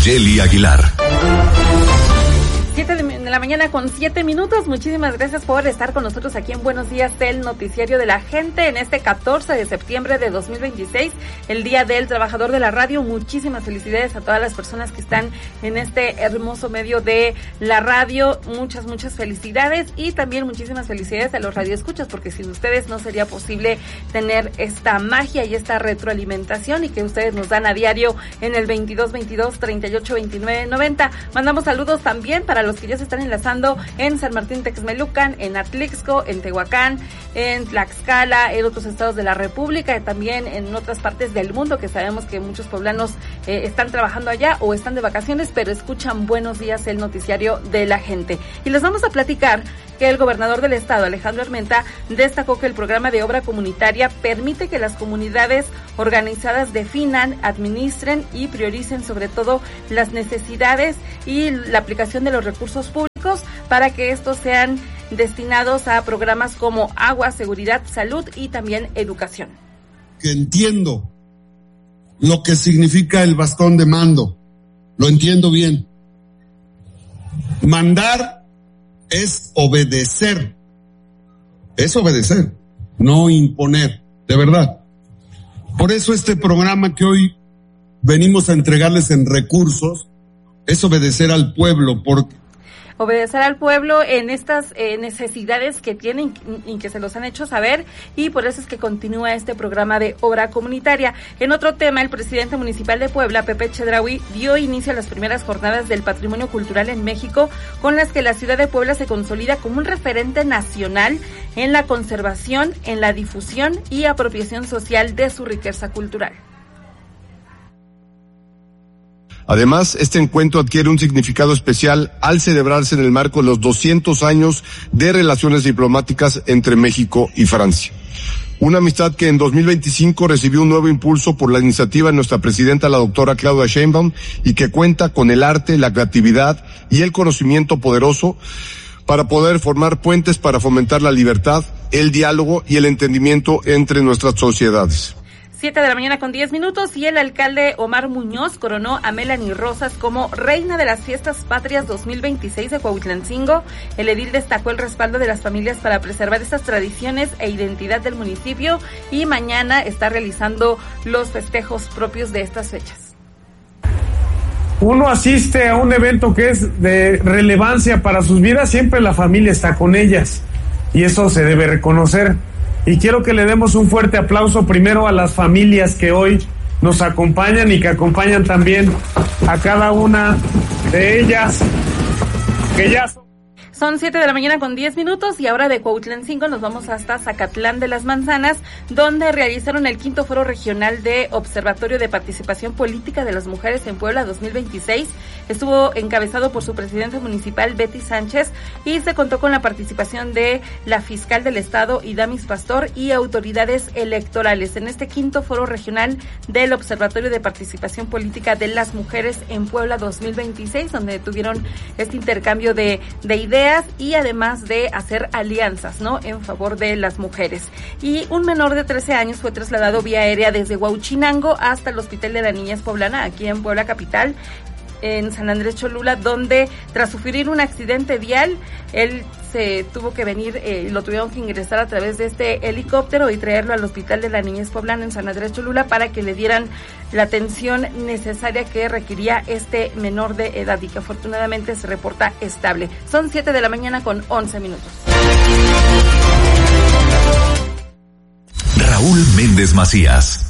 Nayeli Aguilar. 7 de la mañana con 7 minutos. Muchísimas gracias por estar con nosotros aquí en Buenos Días, el noticiario de la gente, en este 14 de septiembre de 2026, el Día del Trabajador de la Radio. Muchísimas felicidades a todas las personas que están en este hermoso medio de la radio. Muchas felicidades, y también muchísimas felicidades a los radioescuchas, porque sin ustedes no sería posible tener esta magia y esta retroalimentación, y que ustedes nos dan a diario en el 2222-382990. Mandamos saludos también para los que ya se están enlazando en San Martín Texmelucan, en Atlixco, en Tehuacán, en Tlaxcala, en otros estados de la República, y también en otras partes del mundo, que sabemos que muchos poblanos están trabajando allá o están de vacaciones, pero escuchan Buenos Días, el noticiario de la gente. Y les vamos a platicar que el gobernador del estado, Alejandro Armenta, destacó que el programa de obra comunitaria permite que las comunidades organizadas definan, administren y prioricen sobre todo las necesidades y la aplicación de los recursos públicos para que estos sean destinados a programas como agua, seguridad, salud y también educación. Que entiendo lo que significa el bastón de mando, lo entiendo bien. Mandar es obedecer, no imponer, de verdad. Por eso este programa que hoy venimos a entregarles en recursos es obedecer al pueblo, porque obedecer al pueblo en estas necesidades que tienen y que se los han hecho saber, y por eso es que continúa este programa de obra comunitaria. En otro tema, el presidente municipal de Puebla, Pepe Chedraui, dio inicio a las primeras jornadas del patrimonio cultural en México, con las que la ciudad de Puebla se consolida como un referente nacional en la conservación, en la difusión y apropiación social de su riqueza cultural. Además, este encuentro adquiere un significado especial al celebrarse en el marco de los 200 años de relaciones diplomáticas entre México y Francia. Una amistad que en 2025 recibió un nuevo impulso por la iniciativa de nuestra presidenta, la doctora Claudia Sheinbaum, y que cuenta con el arte, la creatividad y el conocimiento poderoso para poder formar puentes para fomentar la libertad, el diálogo y el entendimiento entre nuestras sociedades. 7 de la mañana con 10 minutos, y el alcalde Omar Muñoz coronó a Melanie Rosas como reina de las Fiestas Patrias 2026 de Cuautlancingo. El edil destacó el respaldo de las familias para preservar estas tradiciones e identidad del municipio, y mañana está realizando los festejos propios de estas fechas. Uno asiste a un evento que es de relevancia para sus vidas, siempre la familia está con ellas, y eso se debe reconocer. Y quiero que le demos un fuerte aplauso primero a las familias que hoy nos acompañan y que acompañan también a cada una de ellas, que ya Son 7 de la mañana con 10 minutos, y ahora de Cuautlancingo nos vamos hasta Zacatlán de las Manzanas, donde realizaron el 5º Foro Regional de Observatorio de Participación Política de las Mujeres en Puebla 2026. Estuvo encabezado por su presidenta municipal, Betty Sánchez, y se contó con la participación de la fiscal del estado, Idamis Pastor, y autoridades electorales en este 5º Foro Regional del Observatorio de Participación Política de las Mujeres en Puebla 2026, donde tuvieron este intercambio de ideas y además de hacer alianzas, ¿no?, en favor de las mujeres. Y un menor de 13 años fue trasladado vía aérea desde Huauchinango hasta el Hospital de la Niñez Poblana, aquí en Puebla capital, en San Andrés Cholula, donde tras sufrir un accidente vial, él se tuvo que venir, lo tuvieron que ingresar a través de este helicóptero y traerlo al Hospital de la Niñez Poblana en San Andrés Cholula para que le dieran la atención necesaria que requería este menor de edad, y que afortunadamente se reporta estable. Son 7 de la mañana con 11 minutos. Raúl Méndez Macías.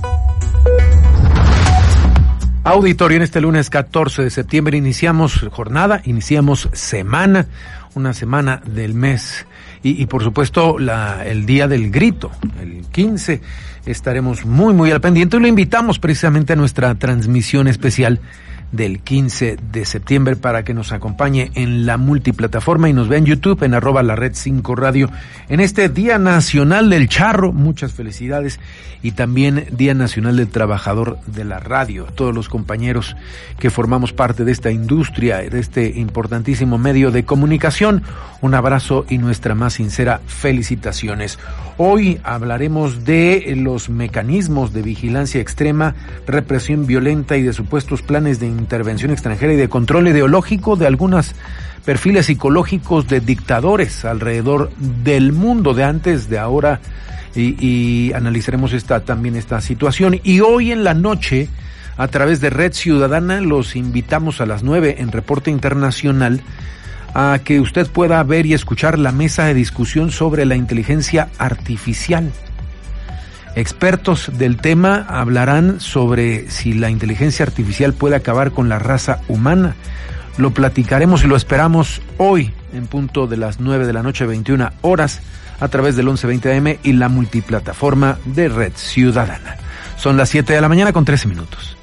Auditorio, en este lunes 14 de septiembre iniciamos jornada, iniciamos semana, una semana del mes y por supuesto el día del grito, el 15, estaremos muy al pendiente, y lo invitamos precisamente a nuestra transmisión especial del 15 de septiembre para que nos acompañe en la multiplataforma y nos vea en YouTube en @lared5 radio en este Día Nacional del Charro. Muchas felicidades, y también Día Nacional del Trabajador de la Radio, todos los compañeros que formamos parte de esta industria, de este importantísimo medio de comunicación. Un abrazo y nuestra más sincera felicitaciones. Hoy hablaremos de los mecanismos de vigilancia extrema, represión violenta y de supuestos planes de intervención extranjera y de control ideológico de algunos perfiles psicológicos de dictadores alrededor del mundo, de antes, de ahora, y analizaremos también esta situación. Y hoy en la noche, a través de Red Ciudadana, los invitamos a las 9 en Reporte Internacional a que usted pueda ver y escuchar la mesa de discusión sobre la inteligencia artificial. Expertos del tema hablarán sobre si la inteligencia artificial puede acabar con la raza humana. Lo platicaremos y lo esperamos hoy en punto de las 9 de la noche, 21 horas, a través del 1120 AM y la multiplataforma de Red Ciudadana. Son las 7 de la mañana con 13 minutos.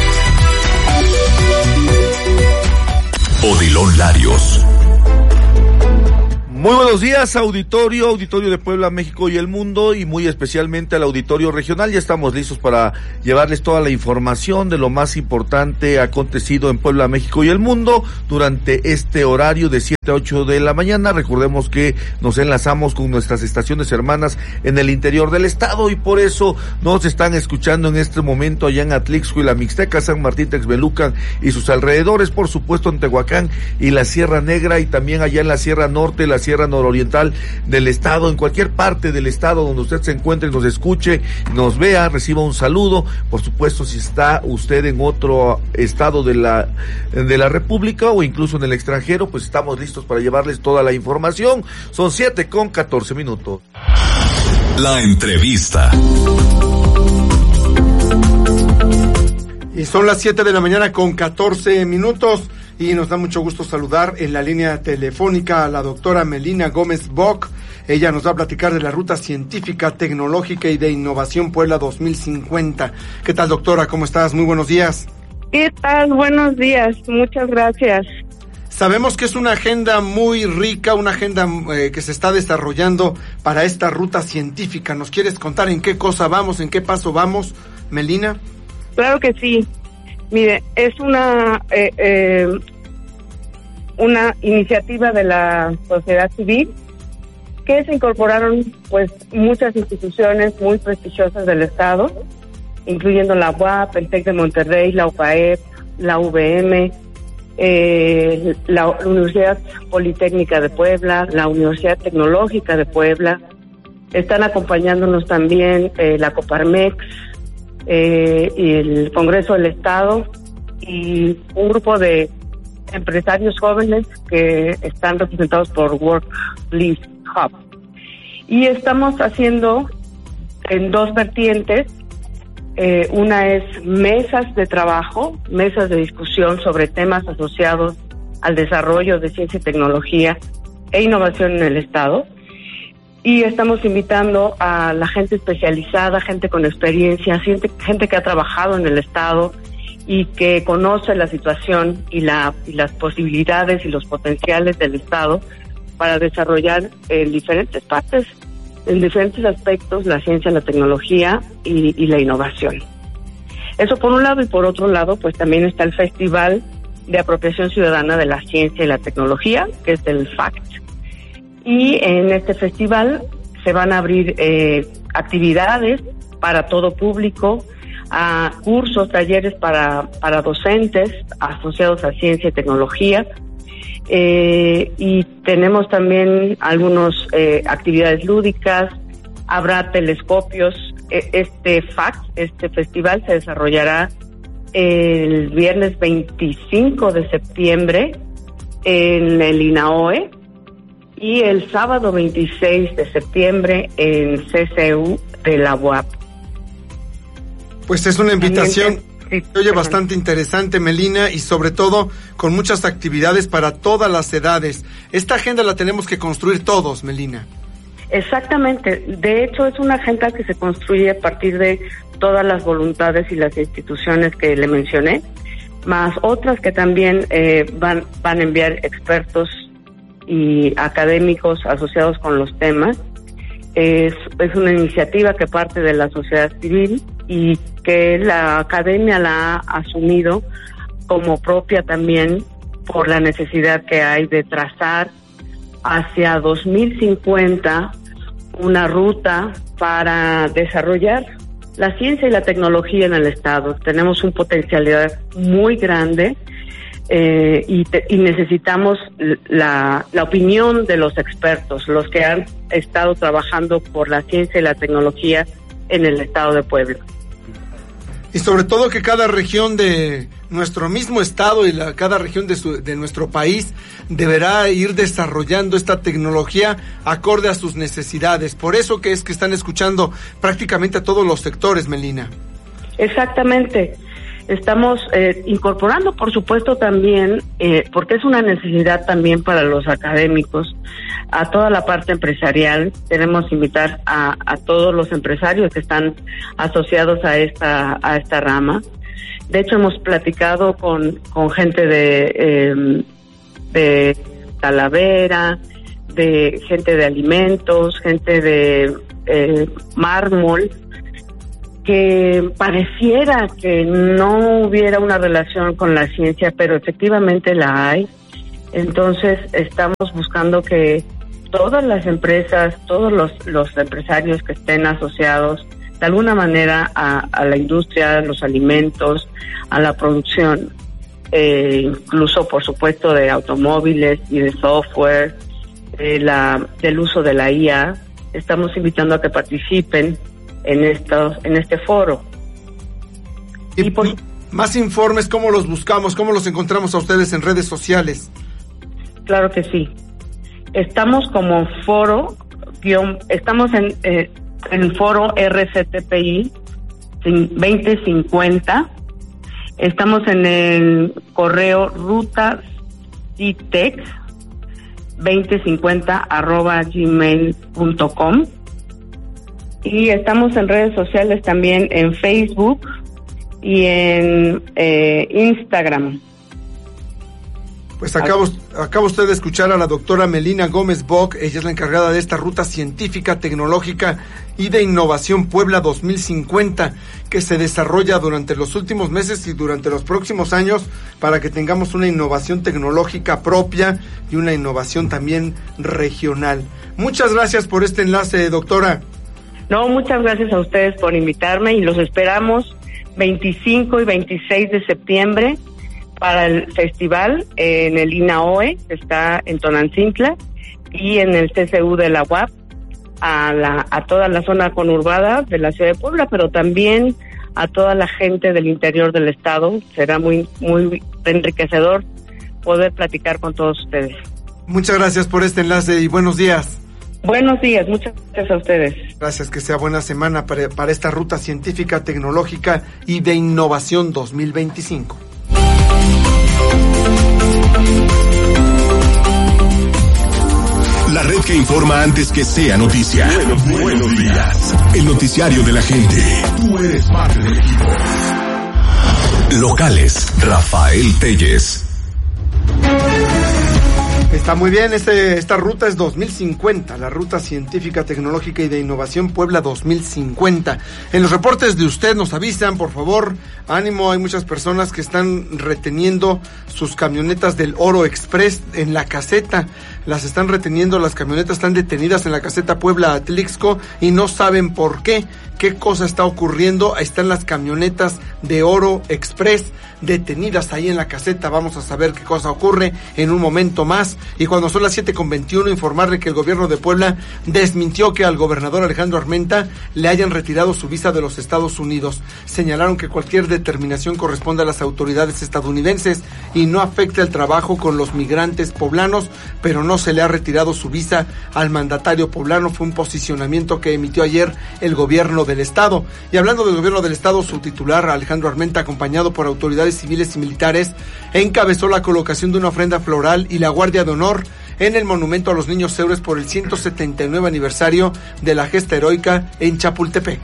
Odilon Larios. Muy buenos días, auditorio de Puebla, México y el mundo, y muy especialmente al auditorio regional. Ya estamos listos para llevarles toda la información de lo más importante acontecido en Puebla, México y el mundo durante este horario de 7 a 8 de la mañana. Recordemos que nos enlazamos con nuestras estaciones hermanas en el interior del estado, y por eso nos están escuchando en este momento allá en Atlixco y la Mixteca, San Martín Texmelucan y sus alrededores, por supuesto en Tehuacán y la Sierra Negra, y también allá en la Sierra Norte, la Sierra Nororiental del estado. En cualquier parte del estado donde usted se encuentre, nos escuche, nos vea, reciba un saludo. Por supuesto, si está usted en otro estado de la República o incluso en el extranjero, pues estamos listos para llevarles toda la información. Son 7:14 minutos. La entrevista. Y son las 7 de la mañana con 14 minutos y nos da mucho gusto saludar en la línea telefónica a la doctora Melina Gómez Bock. Ella nos va a platicar de la Ruta Científica, Tecnológica y de Innovación Puebla 2050. ¿Qué tal, doctora? ¿Cómo estás? Muy buenos días. ¿Qué tal? Buenos días. Muchas gracias. Sabemos que es una agenda muy rica, una agenda que se está desarrollando para esta ruta científica. ¿Nos quieres contar en qué cosa vamos, en qué paso vamos, Melina? Claro que sí. Mire, es una iniciativa de la sociedad civil que se incorporaron pues muchas instituciones muy prestigiosas del estado, incluyendo la UAP, el TEC de Monterrey, la UPAEP, la UVM, la Universidad Politécnica de Puebla, la Universidad Tecnológica de Puebla. Están acompañándonos también la Coparmex, y el Congreso del Estado y un grupo de empresarios jóvenes que están representados por WorkList Hub. Y estamos haciendo en dos vertientes. Una es mesas de trabajo, mesas de discusión sobre temas asociados al desarrollo de ciencia y tecnología e innovación en el Estado. Y estamos invitando a la gente especializada, gente con experiencia, gente que ha trabajado en el Estado y que conoce la situación y las posibilidades y los potenciales del Estado para desarrollar en diferentes partes, en diferentes aspectos, la ciencia, la tecnología y la innovación. Eso por un lado, y por otro lado, pues también está el Festival de Apropiación Ciudadana de la Ciencia y la Tecnología, que es el FACT. Y en este festival se van a abrir actividades para todo público, cursos, talleres para docentes asociados a ciencia y tecnología, y tenemos también algunas actividades lúdicas, habrá telescopios. Este festival se desarrollará el viernes 25 de septiembre en el INAOE, y el sábado 26 de septiembre en CCU de la UAP. Pues es una invitación bastante interesante, Melina, y sobre todo con muchas actividades para todas las edades. Esta agenda la tenemos que construir todos, Melina. Exactamente. De hecho, es una agenda que se construye a partir de todas las voluntades y las instituciones que le mencioné, más otras que también van a enviar expertos y académicos asociados con los temas. Es una iniciativa que parte de la sociedad civil y que la academia la ha asumido como propia también por la necesidad que hay de trazar hacia 2050 una ruta para desarrollar la ciencia y la tecnología en el Estado. Tenemos una potencialidad muy grande y necesitamos la opinión de los expertos, los que han estado trabajando por la ciencia y la tecnología en el Estado de Puebla. Y sobre todo que cada región de nuestro mismo estado y cada región de nuestro país deberá ir desarrollando esta tecnología acorde a sus necesidades. Por eso que están escuchando prácticamente a todos los sectores, Melina. Exactamente. Estamos incorporando, por supuesto, también, porque es una necesidad también para los académicos, a toda la parte empresarial. Queremos invitar a todos los empresarios que están asociados a esta rama. De hecho, hemos platicado con gente de Talavera, de gente de alimentos, gente de mármol, que pareciera que no hubiera una relación con la ciencia, pero efectivamente la hay. Entonces estamos buscando que todas las empresas, todos los empresarios que estén asociados de alguna manera a la industria, a los alimentos, a la producción, incluso por supuesto de automóviles y de software, del uso de la IA, estamos invitando a que participen en este foro. Y más informes, ¿cómo los buscamos? ¿Cómo los encontramos a ustedes en redes sociales? Claro que sí. Estamos como foro, estamos en foro RCTPI 2050. Estamos en el correo rutacitex2050@gmail.com. Y estamos en redes sociales también en Facebook y en Instagram. Pues acaba usted de escuchar a la doctora Melina Gómez Bock. Ella es la encargada de esta ruta científica, tecnológica y de innovación Puebla 2050, que se desarrolla durante los últimos meses y durante los próximos años para que tengamos una innovación tecnológica propia y una innovación también regional. Muchas gracias por este enlace, doctora. No, muchas gracias a ustedes por invitarme y los esperamos 25 y 26 de septiembre para el festival en el INAOE, que está en Tonantzintla, y en el CCU de la UAP, a toda la zona conurbada de la ciudad de Puebla, pero también a toda la gente del interior del estado. Será muy, muy enriquecedor poder platicar con todos ustedes. Muchas gracias por este enlace y buenos días. Buenos días, muchas gracias a ustedes. Gracias, que sea buena semana para esta ruta científica, tecnológica y de innovación 2025. La red que informa antes que sea noticia. Buenos días. El noticiario de la gente. Tú eres parte del equipo. Locales, Rafael Telles. Está muy bien, esta ruta es 2050, la ruta científica, tecnológica y de innovación Puebla 2050. En los reportes de usted nos avisan, por favor, ánimo, hay muchas personas que están reteniendo sus camionetas del Oro Express en la caseta, las están reteniendo, las camionetas están detenidas en la caseta Puebla-Atlixco y no saben por qué cosa está ocurriendo. Ahí están las camionetas de Oro Express detenidas ahí en la caseta. Vamos a saber qué cosa ocurre en un momento más. Y cuando son las 7:21, informarle que el gobierno de Puebla desmintió que al gobernador Alejandro Armenta le hayan retirado su visa de los Estados Unidos. Señalaron que cualquier determinación corresponde a las autoridades estadounidenses y no afecta el trabajo con los migrantes poblanos, pero no se le ha retirado su visa al mandatario poblano. Fue un posicionamiento que emitió ayer el gobierno del estado. Y hablando del gobierno del estado, su titular Alejandro Armenta, acompañado por autoridades civiles y militares, encabezó la colocación de una ofrenda floral y la guardia de honor en el monumento a los niños héroes por el 179 aniversario de la gesta heroica en Chapultepec.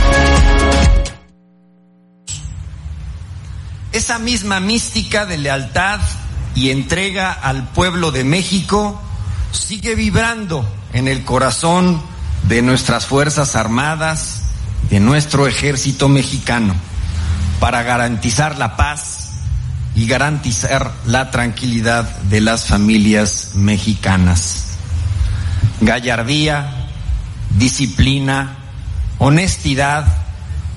Esa misma mística de lealtad y entrega al pueblo de México sigue vibrando en el corazón de nuestras Fuerzas Armadas, de nuestro ejército mexicano, para garantizar la paz y garantizar la tranquilidad de las familias mexicanas. Gallardía, disciplina, honestidad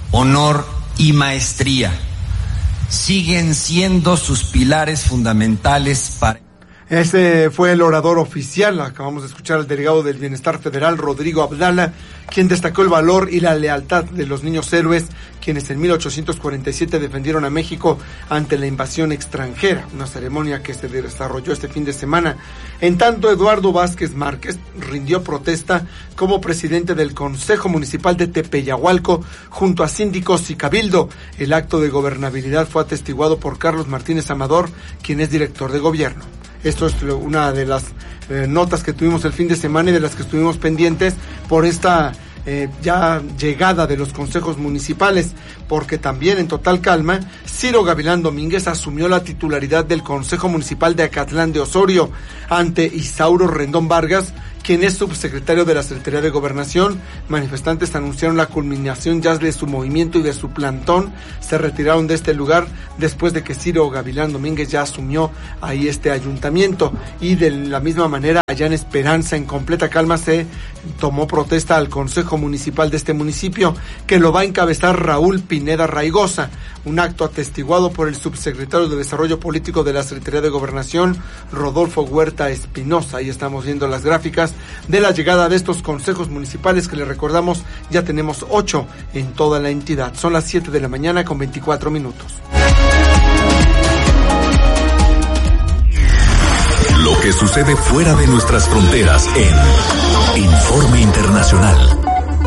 honor y maestría siguen siendo sus pilares fundamentales para... Ese fue el orador oficial. Acabamos de escuchar al delegado del Bienestar Federal, Rodrigo Abdala, quien destacó el valor y la lealtad de los niños héroes, quienes en 1847 defendieron a México ante la invasión extranjera, una ceremonia que se desarrolló este fin de semana. En tanto, Eduardo Vázquez Márquez rindió protesta como presidente del Consejo Municipal de Tepeyahualco junto a síndicos y cabildo. El acto de gobernabilidad fue atestiguado por Carlos Martínez Amador, quien es director de gobierno. Esto es una de las notas que tuvimos el fin de semana y de las que estuvimos pendientes por esta ya llegada de los consejos municipales, porque también en total calma, Ciro Gavilán Domínguez asumió la titularidad del Consejo Municipal de Acatlán de Osorio ante Isauro Rendón Vargas, quien es subsecretario de la Secretaría de Gobernación. Manifestantes anunciaron la culminación ya de su movimiento y de su plantón. Se retiraron de este lugar después de que Ciro Gavilán Domínguez ya asumió ahí este ayuntamiento. Y de la misma manera, allá en Esperanza, en completa calma, se tomó protesta al Consejo Municipal de este municipio, que lo va a encabezar Raúl Pineda Raigosa. Un acto atestiguado por el subsecretario de Desarrollo Político de la Secretaría de Gobernación, Rodolfo Huerta Espinosa. Ahí estamos viendo las gráficas de la llegada de estos consejos municipales, que les recordamos, ya tenemos 8 en toda la entidad. Son las 7 de la mañana con 24 minutos. Lo que sucede fuera de nuestras fronteras en Informe Internacional.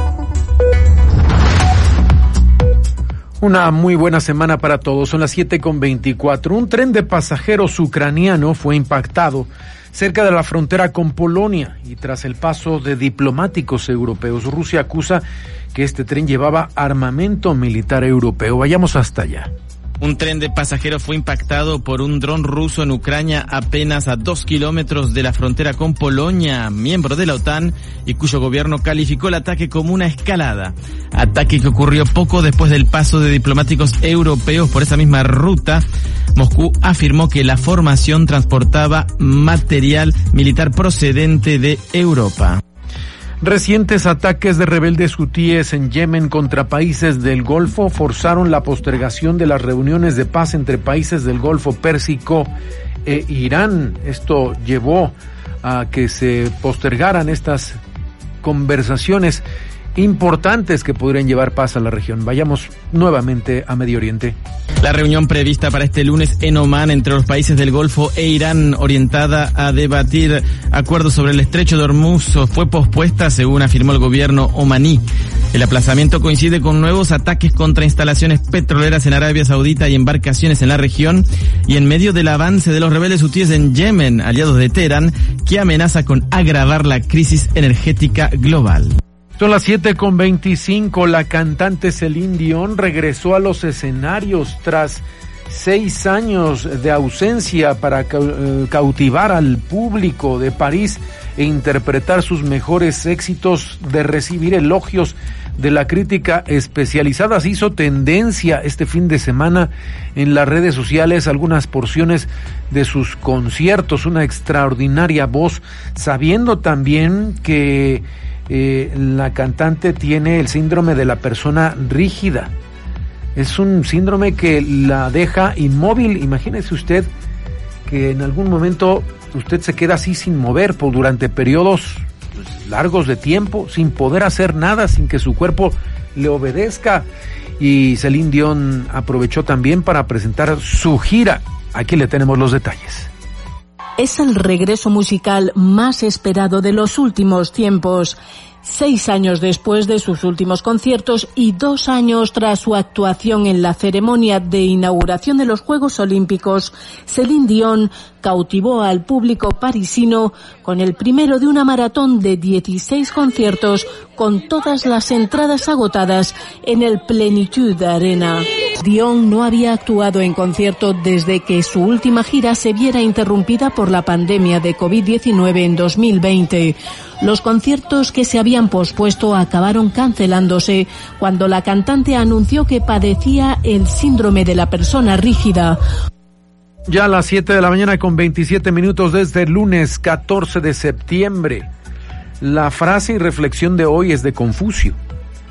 Una muy buena semana para todos. Son las 7:24. Un tren de pasajeros ucraniano fue impactado cerca de la frontera con Polonia y tras el paso de diplomáticos europeos, Rusia acusa que este tren llevaba armamento militar europeo. Vayamos hasta allá. Un tren de pasajeros fue impactado por un dron ruso en Ucrania, apenas a 2 kilómetros de la frontera con Polonia, miembro de la OTAN, y cuyo gobierno calificó el ataque como una escalada. Ataque que ocurrió poco después del paso de diplomáticos europeos por esa misma ruta. Moscú afirmó que la formación transportaba material militar procedente de Europa. Recientes ataques de rebeldes hutíes en Yemen contra países del Golfo forzaron la postergación de las reuniones de paz entre países del Golfo Pérsico e Irán. Esto llevó a que se postergaran estas conversaciones importantes que podrían llevar paz a la región. Vayamos nuevamente a Medio Oriente. La reunión prevista para este lunes en Omán entre los países del Golfo e Irán, orientada a debatir acuerdos sobre el estrecho de Hormuz, fue pospuesta, según afirmó el gobierno omaní. El aplazamiento coincide con nuevos ataques contra instalaciones petroleras en Arabia Saudita y embarcaciones en la región, y en medio del avance de los rebeldes hutíes en Yemen, aliados de Teherán, que amenaza con agravar la crisis energética global. Son las 7:25. La cantante Celine Dion regresó a los escenarios tras 6 años de ausencia para cautivar al público de París e interpretar sus mejores éxitos, de recibir elogios de la crítica especializada. Se hizo tendencia este fin de semana en las redes sociales algunas porciones de sus conciertos, una extraordinaria voz, sabiendo también que la cantante tiene el síndrome de la persona rígida. Es un síndrome que la deja inmóvil. Imagínese usted que en algún momento usted se queda así sin mover durante periodos largos de tiempo, sin poder hacer nada, sin que su cuerpo le obedezca. Y Celine Dion aprovechó también para presentar su gira. Aquí le tenemos los detalles. Es el regreso musical más esperado de los últimos tiempos. 6 años después de sus últimos conciertos y 2 años tras su actuación en la ceremonia de inauguración de los Juegos Olímpicos, Celine Dion cautivó al público parisino con el primero de una maratón de 16 conciertos, con todas las entradas agotadas en el Plenitude Arena. Dion no había actuado en concierto desde que su última gira se viera interrumpida por la pandemia de COVID-19 en 2020. Los conciertos que se habían pospuesto acabaron cancelándose cuando la cantante anunció que padecía el síndrome de la persona rígida. Ya a las 7 de la mañana con 27 minutos desde el lunes 14 de septiembre. La frase y reflexión de hoy es de Confucio.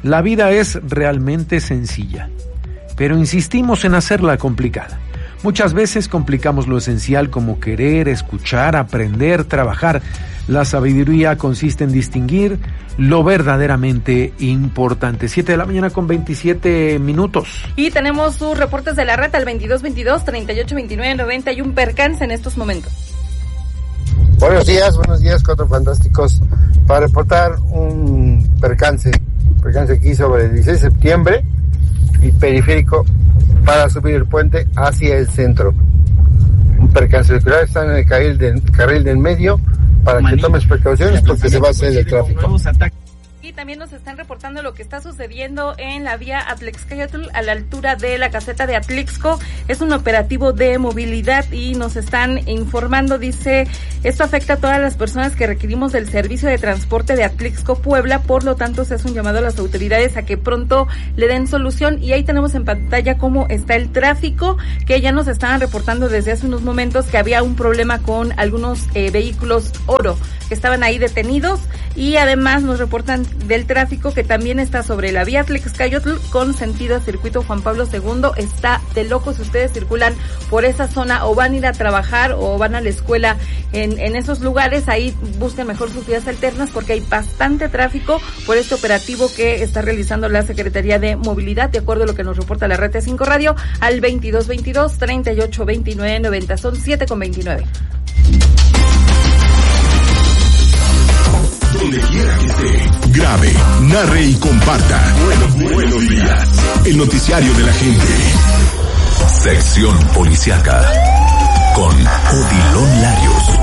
La vida es realmente sencilla, pero insistimos en hacerla complicada. Muchas veces complicamos lo esencial como querer, escuchar, aprender, trabajar. La sabiduría consiste en distinguir lo verdaderamente importante. 7 de la mañana con 27 minutos. Y tenemos sus reportes de la red al 2222-3829-90 y un percance en estos momentos. Buenos días, Cuatro Fantásticos. Para reportar un percance aquí sobre el 16 de septiembre y periférico para subir el puente hacia el centro. Un percance circular, está en el carril del medio, para que tomes precauciones porque se va a hacer el tráfico. Y también nos están reportando lo que está sucediendo en la vía Atlixcayotl a la altura de la caseta de Atlixco. Es un operativo de movilidad y nos están informando, dice, esto afecta a todas las personas que requerimos del servicio de transporte de Atlixco Puebla, por lo tanto se hace un llamado a las autoridades a que pronto le den solución. Y ahí tenemos en pantalla cómo está el tráfico, que ya nos estaban reportando desde hace unos momentos que había un problema con algunos vehículos Oro que estaban ahí detenidos, y además nos reportan del tráfico que también está sobre la vía Atlixcayotl con sentido a circuito Juan Pablo II. Está de locos si ustedes circulan por esa zona o van a ir a trabajar o van a la escuela en esos lugares. Ahí busquen mejor sus vías alternas porque hay bastante tráfico por este operativo que está realizando la Secretaría de Movilidad, de acuerdo a lo que nos reporta la Red T5 Radio al 2222-3829-90. Son 7:29. Donde quiera que esté, grabe, narre y comparta. Buenos días. El noticiario de la gente. Sección Policiaca con Odilon Larios.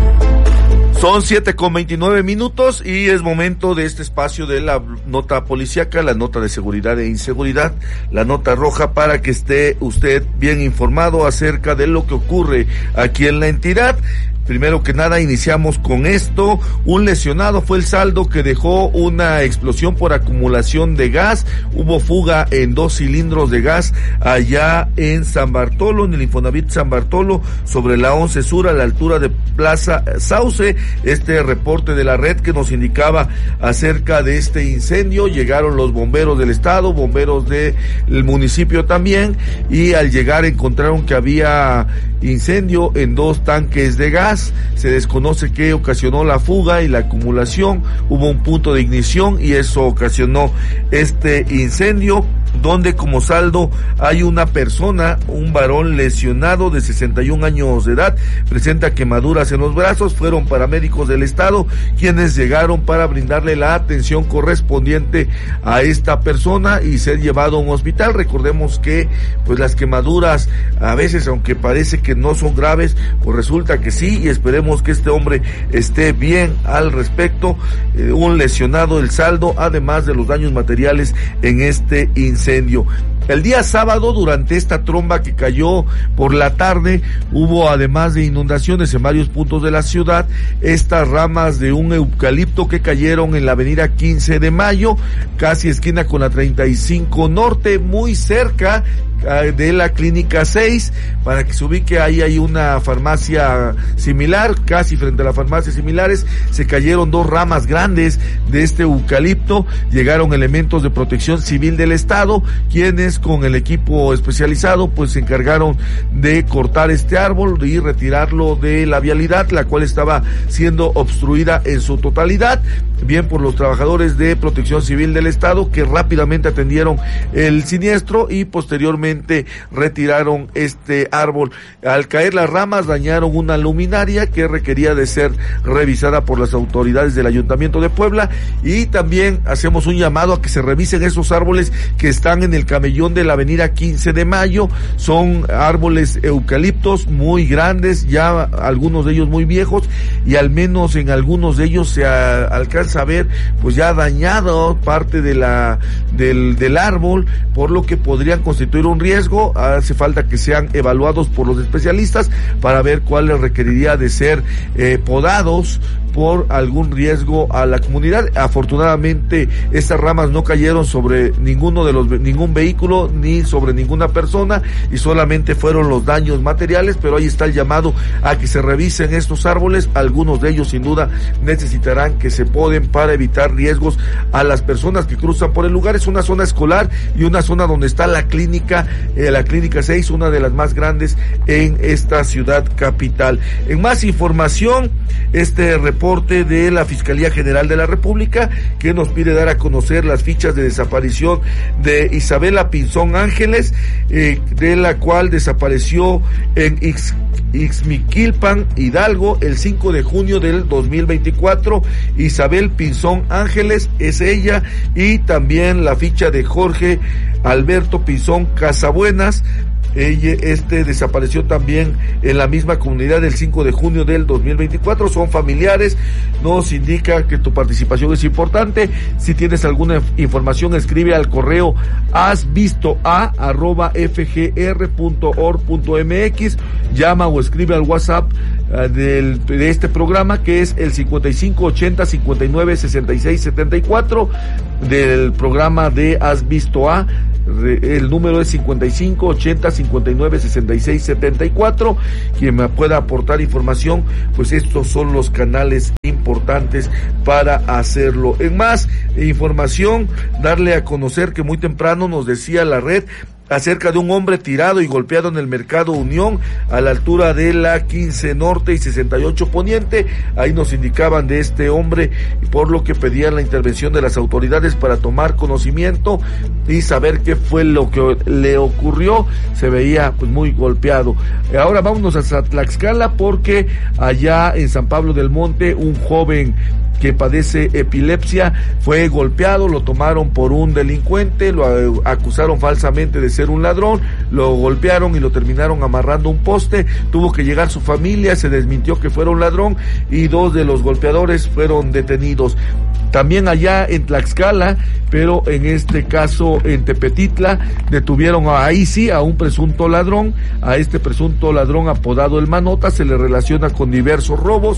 Son 7:29 minutos y es momento de este espacio de la nota policiaca, la nota de seguridad e inseguridad, la nota roja, para que esté usted bien informado acerca de lo que ocurre aquí en la entidad. Primero que nada, iniciamos con esto. Un lesionado fue el saldo que dejó una explosión por acumulación de gas. Hubo fuga en 2 cilindros de gas allá en San Bartolo, en el Infonavit San Bartolo, sobre la 11 Sur, a la altura de Plaza Sauce. Este reporte de la red que nos indicaba acerca de este incendio. Llegaron los bomberos del estado, bomberos del municipio también, y al llegar encontraron que había incendio en 2 tanques de gas. Se desconoce qué ocasionó la fuga y la acumulación. Hubo un punto de ignición y eso ocasionó este incendio, donde como saldo hay una persona, un varón lesionado de 61 años de edad, presenta quemaduras en los brazos. Fueron paramédicos del estado quienes llegaron para brindarle la atención correspondiente a esta persona y ser llevado a un hospital. Recordemos que pues las quemaduras a veces, aunque parece que no son graves, pues resulta que sí, y esperemos que este hombre esté bien al respecto. Un lesionado el saldo, además de los daños materiales en este incendio. El día sábado, durante esta tromba que cayó por la tarde, hubo, además de inundaciones en varios puntos de la ciudad, estas ramas de un eucalipto que cayeron en la avenida 15 de Mayo, casi esquina con la 35 Norte, muy cerca de la Clínica 6, para que se ubique. Ahí hay una farmacia similar, casi frente a la farmacia similares. Se cayeron 2 ramas grandes de este eucalipto. Llegaron elementos de protección civil del estado, quienes con el equipo especializado pues se encargaron de cortar este árbol y retirarlo de la vialidad, la cual estaba siendo obstruida en su totalidad, bien por los trabajadores de protección civil del estado, que rápidamente atendieron el siniestro y posteriormente retiraron este árbol. Al caer las ramas dañaron una luminaria que requería de ser revisada por las autoridades del Ayuntamiento de Puebla, y también hacemos un llamado a que se revisen esos árboles que están en el camellón de la avenida 15 de Mayo. Son árboles eucaliptos muy grandes, ya algunos de ellos muy viejos, y al menos en algunos de ellos se alcanza a ver pues ya dañado parte de del árbol, por lo que podrían constituir un riesgo. Hace falta que sean evaluados por los especialistas para ver cuáles requeriría de ser podados por algún riesgo a la comunidad. Afortunadamente estas ramas no cayeron sobre ningún vehículo ni sobre ninguna persona y solamente fueron los daños materiales, pero ahí está el llamado a que se revisen estos árboles. Algunos de ellos sin duda necesitarán que se poden para evitar riesgos a las personas que cruzan por el lugar. Es una zona escolar y una zona donde está la clínica 6, una de las más grandes en esta ciudad capital. En más información, este reporte de la Fiscalía General de la República, que nos pide dar a conocer las fichas de desaparición de Isabela Pinzón Ángeles, de la cual desapareció en Ixmiquilpan, Hidalgo, el 5 de junio del 2024. Isabel Pinzón Ángeles es ella, y también la ficha de Jorge Alberto Pinzón Casabuenas. Desapareció también en la misma comunidad el 5 de junio del 2024. Son familiares. Nos indica que tu participación es importante. Si tienes alguna información, escribe al correo hasvistoa@fgr.org.mx, llama o escribe al WhatsApp de este programa, que es el 5580-596674 del programa de Has Visto A. El número es 5580-596674. Quien me pueda aportar información, pues estos son los canales importantes para hacerlo. En más información, darle a conocer que muy temprano nos decía la red acerca de un hombre tirado y golpeado en el Mercado Unión, a la altura de la 15 Norte y 68 Poniente. Ahí nos indicaban de este hombre, por lo que pedían la intervención de las autoridades para tomar conocimiento y saber qué fue lo que le ocurrió. Se veía pues muy golpeado. Ahora vámonos a Tlaxcala, porque allá en San Pablo del Monte un joven que padece epilepsia fue golpeado, lo tomaron por un delincuente, lo acusaron falsamente de ser un ladrón, lo golpearon y lo terminaron amarrando a un poste. Tuvo que llegar su familia, se desmintió que fuera un ladrón y 2 de los golpeadores fueron detenidos. También allá en Tlaxcala, pero en este caso en Tepetitla, detuvieron ahí sí a un presunto ladrón. A este presunto ladrón, apodado el Manota, se le relaciona con diversos robos.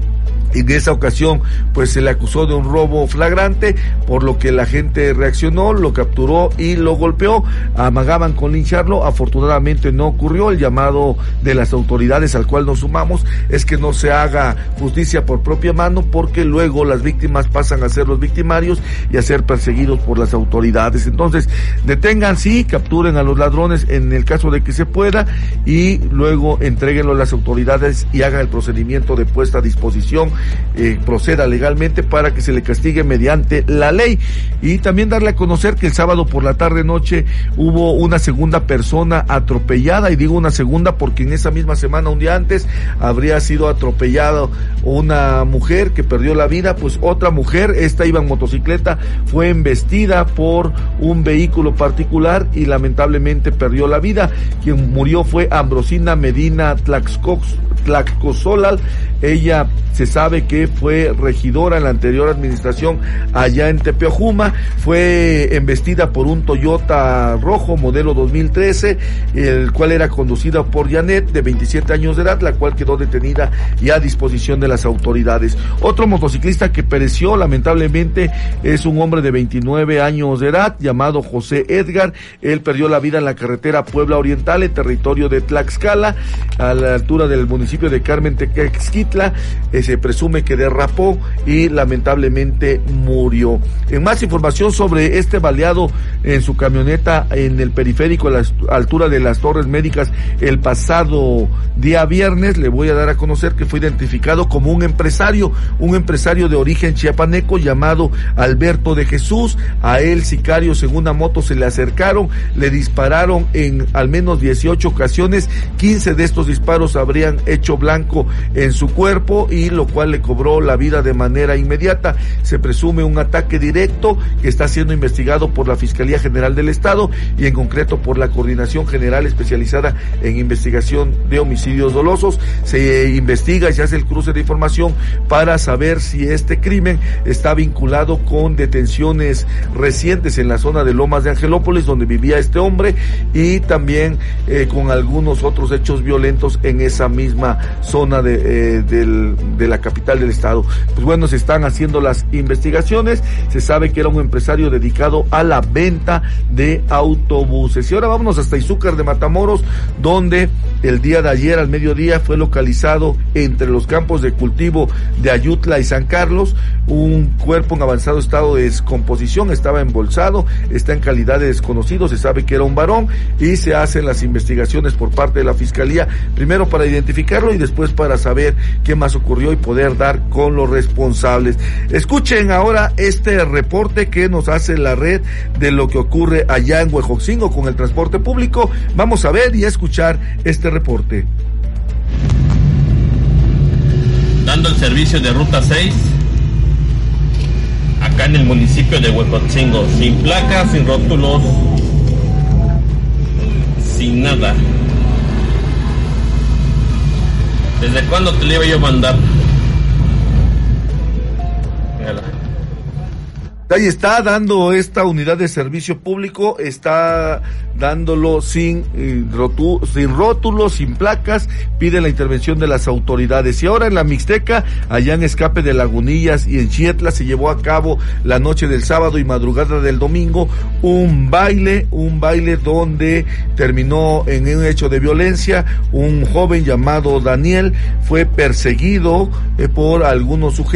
En esa ocasión pues se le acusó de un robo flagrante, por lo que la gente reaccionó, lo capturó y lo golpeó. Amagaban con lincharlo, afortunadamente no ocurrió. El llamado de las autoridades, al cual nos sumamos, es que no se haga justicia por propia mano, porque luego las víctimas pasan a ser los victimarios y a ser perseguidos por las autoridades. Entonces, detengan, sí, capturen a los ladrones en el caso de que se pueda, y luego entréguenlo a las autoridades y hagan el procedimiento de puesta a disposición, proceda legalmente para que se le castigue mediante la ley. Y también darle a conocer que el sábado por la tarde-noche hubo una segunda persona atropellada, y digo una segunda porque en esa misma semana, un día antes, habría sido atropellada una mujer que perdió la vida. Pues otra mujer, esta iba en motocicleta, fue embestida por un vehículo particular y lamentablemente perdió la vida. Quien murió fue Ambrosina Medina Tlaxcosolal. Ella se sabe que fue regidora en la anterior administración allá en Tepeojuma. Fue embestida por un Toyota rojo modelo 2013, el cual era conducida por Janet, de 27 años de edad, la cual quedó detenida y a disposición de las autoridades. Otro motociclista que pereció lamentablemente es un hombre de 29 años de edad llamado José Edgar. Él perdió la vida en la carretera Puebla Oriental, en territorio de Tlaxcala, a la altura del municipio de Carmen Tequexquitla. Se presume que derrapó y lamentablemente murió. En más información sobre este baleado en su camioneta en el periférico, a la altura de las Torres Médicas, el pasado día viernes, le voy a dar a conocer que fue identificado como un empresario de origen chiapaneco llamado Alberto de Jesús. A él sicarios en una moto se le acercaron, le dispararon en al menos 18 ocasiones. 15 de estos disparos habrían hecho blanco en su cuerpo, y lo cual le cobró la vida de manera inmediata. Se presume un ataque directo que está siendo investigado por la Fiscalía General del Estado, y en concreto por la Coordinación General Especializada en Investigación de Homicidios Dolosos. Se investiga y se hace el cruce de información para saber si este crimen está vinculado con detenciones recientes en la zona de Lomas de Angelópolis, donde vivía este hombre, y también con algunos otros hechos violentos en esa misma zona de la capital capital del estado. Pues bueno, se están haciendo las investigaciones, se sabe que era un empresario dedicado a la venta de autobuses. Y ahora vámonos hasta Izúcar de Matamoros, donde el día de ayer al mediodía fue localizado entre los campos de cultivo de Ayutla y San Carlos un cuerpo en avanzado estado de descomposición, estaba embolsado, está en calidad de desconocido, se sabe que era un varón y se hacen las investigaciones por parte de la Fiscalía, primero para identificarlo y después para saber qué más ocurrió y poder dar con los responsables. Escuchen ahora este reporte que nos hace la red de lo que ocurre allá en Huejotzingo con el transporte público. Vamos a ver y a escuchar este reporte. Dando el servicio de Ruta 6 acá en el municipio de Huejotzingo, sin placas, sin rótulos, sin nada. ¿Desde cuándo te le iba yo a mandar? Mírala. Ahí está dando esta unidad de servicio público, está dándolo sin rótulos, sin placas, pide la intervención de las autoridades. Y ahora en la Mixteca, allá en Escape de Lagunillas y en Xietla, se llevó a cabo la noche del sábado y madrugada del domingo un baile donde terminó en un hecho de violencia. Un joven llamado Daniel fue perseguido por algunos sujetos